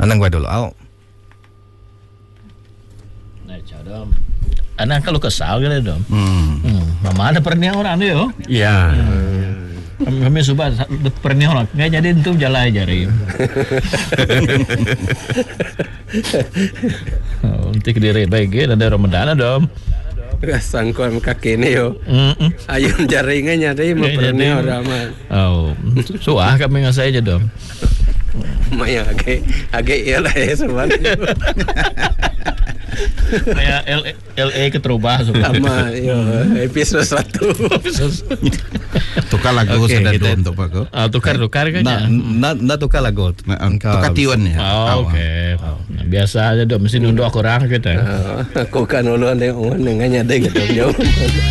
Anang gua dulu. Au. Nah, cadom. Anak kalau kesal gitu dong. Mama ada pernah orang tu yo. Ya. Kami suka pernah orang. Nggak jadi itu jalan aja ri. Untuk diri baik ada Ramadan dong. Sangkuan kaki ni yo. Ayun jaringannya tadi mau pernah orang mah. Oh, suah kami ngasih aja dong. Maya agak ialah sebenarnya. Kayak LA keterubah sama yo episode 1. Tukar lagu sudah dua untuk aku. Tukar kan? Na tukar lagu. Tukar tiun ya. Oke. Biasa aja dong, mesti nunduk aku orang kita. Aku kan ulu ada yang dengannya deh gitu jauh.